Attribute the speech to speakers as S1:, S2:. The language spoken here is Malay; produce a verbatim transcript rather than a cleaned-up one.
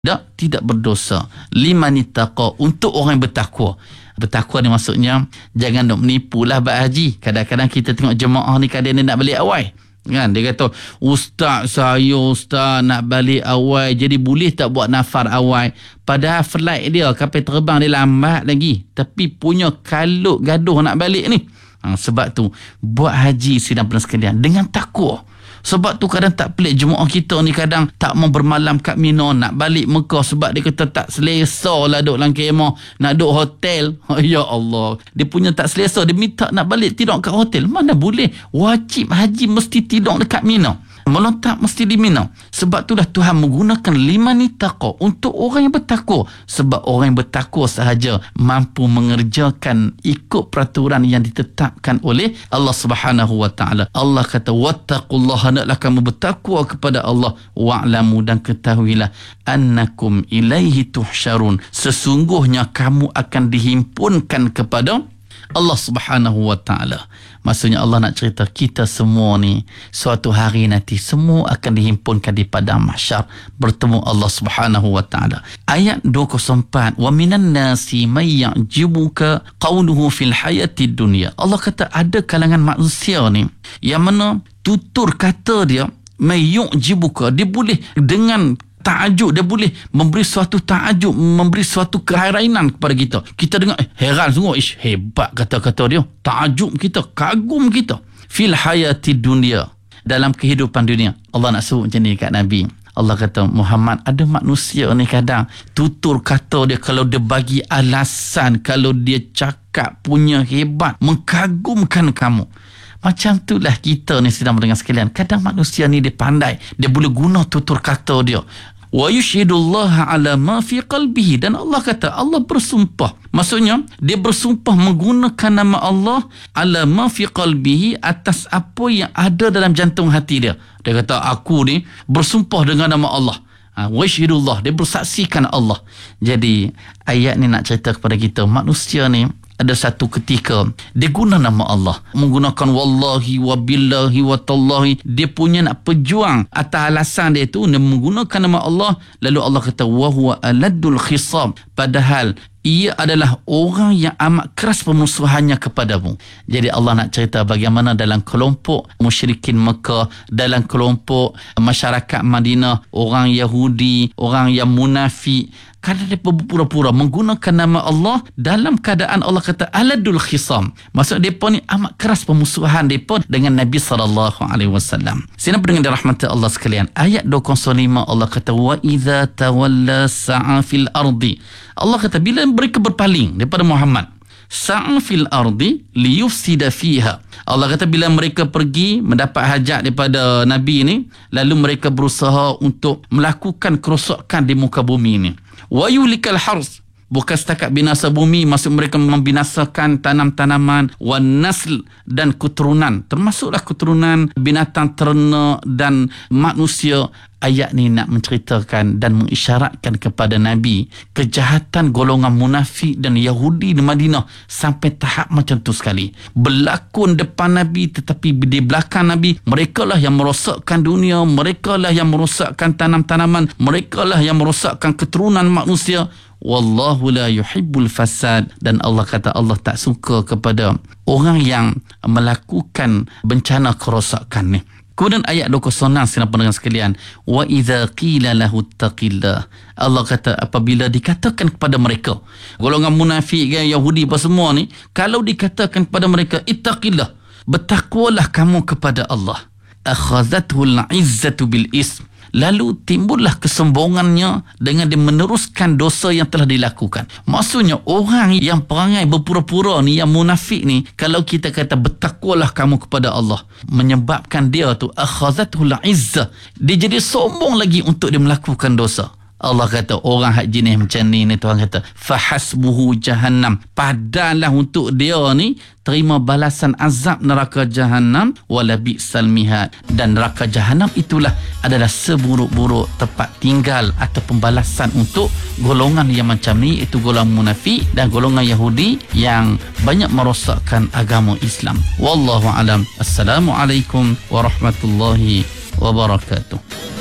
S1: tidak tidak berdosa. Limanittaqa, untuk orang yang bertakwa. Bertakwa ni maksudnya jangan nak menipulah bab haji. Kadang-kadang kita tengok jemaah ni kadang dia nak balik awal. Kan dia kata, "Ustaz saya ustaz nak balik awal, jadi boleh tak buat nafar awal?" Padahal flight dia kapal terbang dia lambat lagi, tapi punya kalut gaduh nak balik ni. Ha, sebab tu buat haji sidang pernah sekalian dengan takwa. Sebab tu kadang tak pelik jemaah kita ni kadang tak mau bermalam kat Mina, nak balik Mekah sebab dia kata tak selesa lah duduk dalam kemah, nak duduk hotel. Ya Allah, dia punya tak selesa, dia minta nak balik tidur kat hotel. Mana boleh, wajib haji mesti tidur dekat Mina, melontak mesti di Mina. Sebab itulah Tuhan menggunakan limanittaqa, untuk orang yang bertakwa. Sebab orang yang bertakwa sahaja mampu mengerjakan ikut peraturan yang ditetapkan oleh Allah Subhanahu wa taala. Allah kata, "Wattaqullaha", hendaklah kamu bertakwa kepada Allah, wa'lamu, dan ketahuilah, annakum ilaihi tuhsyarun, sesungguhnya kamu akan dihimpunkan kepada Allah Subhanahu wa taala. Maksudnya Allah nak cerita kita semua ni suatu hari nanti semua akan dihimpunkan di padang mahsyar bertemu Allah Subhanahu wa taala. Ayat dua kosong empat, "Wa minan nasi may ya'jibuka qawluhu fil hayatid dunya." Allah kata ada kalangan manusia ni yang mana tutur kata dia may yu'jibuka, dia boleh dengan ta'ajub, dia boleh memberi suatu ta'ajub, memberi suatu kehairainan kepada kita. Kita dengar, eh, heran sungguh, ish, hebat kata-kata dia. Ta'ajub kita, kagum kita. Fil hayati dunia, dalam kehidupan dunia. Allah nak suruh macam ni kat Nabi. Allah kata, Muhammad, ada manusia ni kadang tutur kata dia, kalau dia bagi alasan, kalau dia cakap punya hebat, mengkagumkan kamu. Macam itulah kita ni sedang mendengar sekalian. Kadang manusia ni dia pandai, dia boleh guna tutur kata dia. Wa yushhidullaha ala ma fi qalbihi, dan Allah kata Allah bersumpah. Maksudnya dia bersumpah menggunakan nama Allah ala ma fi qalbihi, atas apa yang ada dalam jantung hati dia. Dia kata aku ni bersumpah dengan nama Allah. Ha, wa yushhidullah, dia bersaksikan Allah. Jadi ayat ni nak cerita kepada kita, manusia ni ada satu ketika dia guna nama Allah, menggunakan wallahi wa billahi wa tallahi. Dia punya nak perjuang atas alasan dia tu, dia menggunakan nama Allah. Lalu Allah kata wa huwa aladul khisam, padahal ia adalah orang yang amat keras permusuhannya kepadamu. Jadi Allah nak cerita bagaimana dalam kelompok musyrikin Mekah, dalam kelompok masyarakat Madinah, orang Yahudi, orang yang munafik, kadang dia berpura-pura menggunakan nama Allah dalam keadaan Allah kata aladul khisam. Maksud mereka ni amat keras permusuhan mereka dengan Nabi sallallahu alaihi wasallam. Sina pendengar dirahmati Allah sekalian, ayat dua kosong lima Allah kata wa idza tawalla sa'a fil ardi. Allah kata bila mereka berpaling daripada Muhammad, sa'a fil ardi liyufsida fiha. Allah kata bila mereka pergi mendapat hajat daripada Nabi ni, lalu mereka berusaha untuk melakukan kerosakan di muka bumi ni. Wa yulikal hars, bukan setakat binasa bumi, maksud mereka membinasakan tanam-tanaman, wan nasl, dan keturunan, termasuklah keturunan binatang ternak dan manusia. Ayat ni nak menceritakan dan mengisyaratkan kepada Nabi kejahatan golongan munafik dan Yahudi di Madinah sampai tahap macam tu sekali. Berlakon depan Nabi, tetapi di belakang Nabi, mereka lah yang merosakkan dunia, mereka lah yang merosakkan tanam-tanaman, mereka lah yang merosakkan keturunan manusia. Wallahu la yuhibbul fasad, dan Allah kata Allah tak suka kepada orang yang melakukan bencana kerosakan ni. Kemudian ayat dua kosong enam sinar pendengar sekalian, wa idza qila lahu taqillah. Allah kata apabila dikatakan kepada mereka, golongan munafik, Yahudi apa semua ni, kalau dikatakan kepada mereka ittaqillah, bertakwalah kamu kepada Allah, akhazathul izzatu bil ism, lalu timbullah kesombongannya dengan dia meneruskan dosa yang telah dilakukan. Maksudnya orang yang perangai berpura-pura ni, yang munafik ni, kalau kita kata bertakwalah kamu kepada Allah, menyebabkan dia tu akhazathul izzah, dia jadi sombong lagi untuk dia melakukan dosa. Allah kata orang hak jenis macam ni ni Tuhan kata fahasbuhu jahannam, padalah untuk dia ni terima balasan azab neraka jahannam, wala bi'sal mihad, dan neraka jahannam itulah adalah seburuk-buruk tempat tinggal atau pembalasan untuk golongan yang macam ni, iaitu golongan munafik dan golongan Yahudi yang banyak merosakkan agama Islam. Wallahu alam. Assalamualaikum warahmatullahi wabarakatuh.